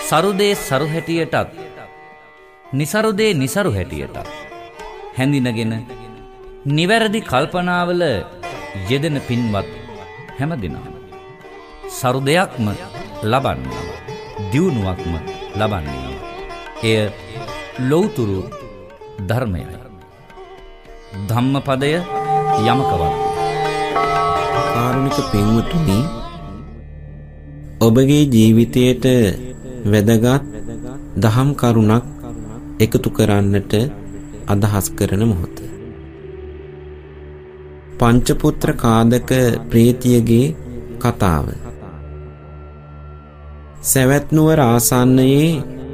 සරුදේ සරු හැටියටත් නිසරුදේ නිසරු හැටියටත් හැඳිනගෙන නිවැරදි කල්පනාවල යෙදෙන පින්වත් හැමදෙනාම සරුදයක්ම ලබන්නේ දියුණුවක්ම ලබන්නේ එය ලෞතුරු ධර්මයයි. ධම්මපදය යමකවත්. කාරුණික පින්වතුනි, ඔබගේ ජීවිතයට වැදගත් දහම් කරුණක් එකතු කරන්නට අදහස් කරන මොහොත. පංචපුත්‍ර කාදක ප්‍රේතියගේ කතාව. සවැත් නුවර ආසන්නයේ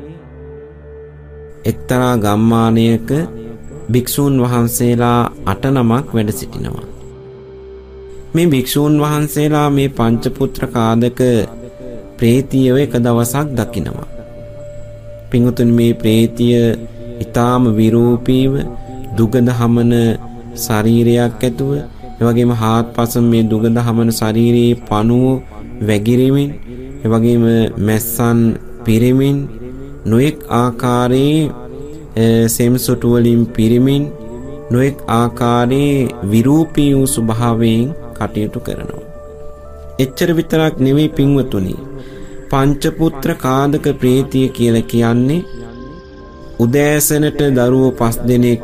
එක්තරා ගම්මානයක භික්ෂූන් වහන්සේලා 8 නමක් වැඩ සිටිනවා. මේ භික්ෂූන් වහන්සේලා මේ පංචපුත්‍ර කාදක ප්‍රේතියව එක දවසක් දකිනවා. පින්වතුනි, මේ ප්‍රේතිය ඊටාම විරූපීව දුගඳ හමන ශරීරයක් ඇතුව, එවැගේම හාත්පස මේ දුගඳ හමන ශරීරයේ පණුව වැగిරෙමින්, එවැගේම මැස්සන් පිරෙමින්, නොඑක් ආකාරයේ සෙම්සොටු වලින් පිරෙමින්, නොඑක් ආකාරයේ විරූපී වූ ස්වභාවයෙන් කටයුතු කරනවා. එච්චර විතරක් නෙවෙයි පින්වතුනි, පංචපුත්‍ර කාදක ප්‍රේතිය කියලා කියන්නේ උදෑසනට දරුවෝ 5 දෙනෙක්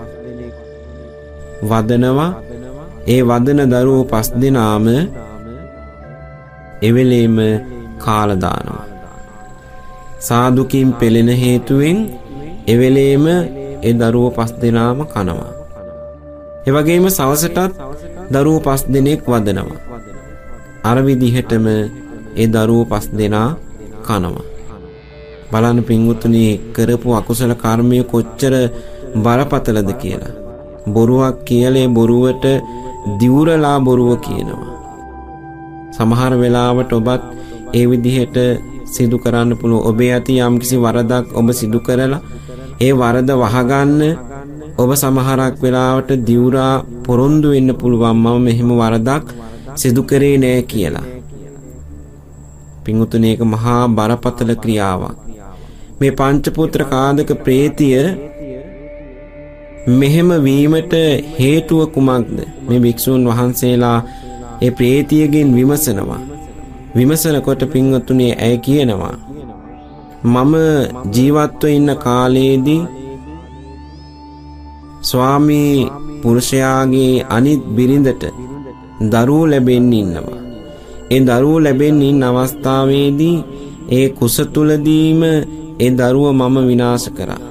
වදනවා. ඒ වදන දරුවෝ 5 දෙනාම එවෙලෙම කාලා දානවා. සාදුකින් පෙළෙන හේතුවෙන් එවෙලෙම ඒ දරුවෝ 5 දෙනාම කනවා. ඒ වගේම සවසටත් දරුවෝ 5 දෙනෙක් වදනවා. අර විදිහටම ඒ දරුවෝ 5 දෙනා කනවා. බලන්න පින්වතුනි, කරපු අකුසල කර්මය කොච්චර බරපතලද කියලා. බොරුවක් කියලා බොරුවට දිවුරලා බොරුව කියනවා. සමහර වෙලාවට ඔබත් ඒ විදිහට සිදු කරන්න පුළුවන්. ඔබේ ඇති යම්කිසි වරදක් ඔබ සිදු කරලා ඒ වරද වහගන්න ඔබ සමහරක් වෙලාවට දිවුරා පොරොන්දු වෙන්න පුළුවන්, මම මෙහෙම වරදක් සිදු කරේ නෑ කියලා. පින්වතුනි, ඒක මහා බරපතල ක්‍රියාවක්. මේ පංචපුත්‍ර කාදක ප්‍රේතිය මෙහෙම වීමට හේතුව කුමක්ද? මේ භික්ෂූන් වහන්සේලා ඒ ප්‍රේතියගෙන් විමසනවා. විමසනකොට පින්වතුනි, ඇය කියනවා, මම ජීවත්ව ඉන්න කාලයේදී ස්වාමී පුරුෂයාගේ අනිත් බිරිඳට දරුවෝ ලැබෙන්න ඉන්නවා. ඒ දරුවෝ ලැබෙන්න ඉන්න අවස්ථාවේදී ඒ කුස තුලදීම ඒ දරුවා මම විනාශ කරා.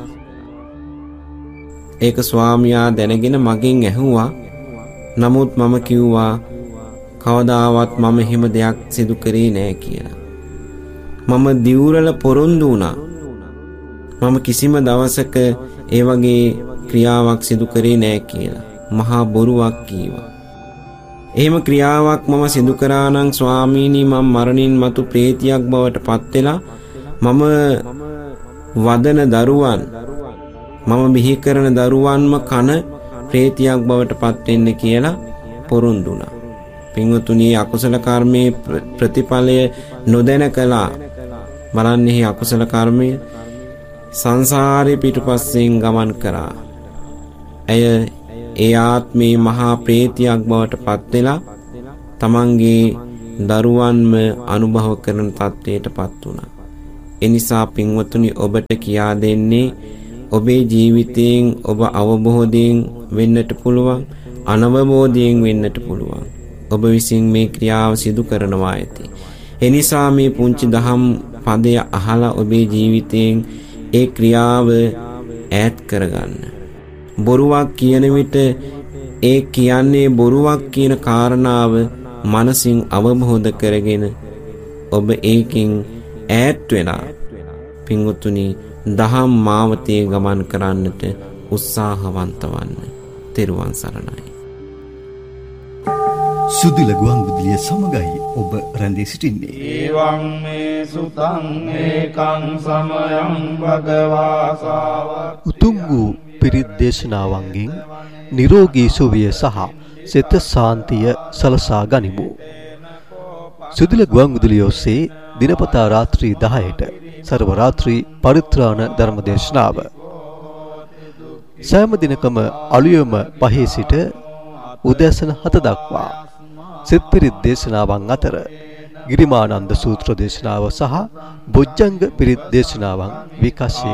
ඒක ස්වාමියා දැනගෙන මගෙන් ඇහුවා. නමුත් මම කිව්වා කවදාවත් මම එහෙම දෙයක් සිදු කරේ නෑ කියලා. මම දිවුරල පොරොන්දු වුණා. මම කිසිම දවසක ඒ වගේ ක්‍රියාවක් සිදු කරේ නෑ කියලා. මහා බොරුවක් කීවා. එහෙම ක්‍රියාවක් මම සිදු කරා නම් ස්වාමීනි, මම මරණින් මතු ප්‍රේතියක් බවට පත් වෙලා මම වදන දරුවන්, මම බිහි කරන දරුවන්ම කන ප්‍රේතියක් බවට පත් වෙන්න කියලා පොරොන්දු වුණා. පින්වතුනි, අකුසල කර්මයේ ප්‍රතිඵලය නොදැන කළා. බලන්නේ අකුසල කර්මය සංසාරේ පිටුපස්සෙන් ගමන් කරා. ඇය ඒ ආත්මේ මහා ප්‍රේතියක් බවට පත් වෙලා තමන්ගේ දරුවන්ම අනුභව කරන තත්ත්වයට පත් වුණා. එනිසා පින්වතුනි, ඔබට කියා දෙන්නේ, ඔබේ ජීවිතයෙන් ඔබ අවබෝධයෙන් වෙන්නට පුළුවන්, අනවබෝධයෙන් වෙන්නට පුළුවන්. ඔබ විසින් මේ ක්‍රියාව සිදු කරනවා ඇති. එනිසා මේ පුංචි දහම් පදය අහලා ඔබේ ජීවිතයෙන් ඒ ක්‍රියාව ඈත් කරගන්න. බොරුවක් කියන විට ඒ කියන්නේ බොරුවක් කියන කාරණාව මනසින් අවබෝධ කරගෙන ඔබ ඒකින් ඈත් වෙලා පින්වතුනි, දහම් මාවතේ ගමන් කරන්නට උත්සාහවන්ත වන්න. තෙරුවන් සරණයි. සුදුල ගුවන් විදුලිය සමගයි ඔබ රැඳී සිටින්නේ. ඒවං මේ සුතං ඒකං සමයං භගවාසාව. උතුම් වූ පිරිත් දේශනාවන්ගෙන් නිරෝගී සුවය සහ සිත සාන්තිය සලසා ගනිමු. සුදුල ගුවන් විදුලිය ඔස්සේ දිනපතා රාත්‍රී 10ට සර්වරාත්‍රී පරිත්‍රාණ ධර්ම දේශනාව. සෑම දිනකම අලුයම 5 සිට උදෑසන 7 දක්වා සිත් පිරිත් දේශනාවන් අතර ගිරිමානන්ද සූත්‍ර දේශනාව සහ බොජ්ජංග පිරිත් දේශනාවන් විකාශය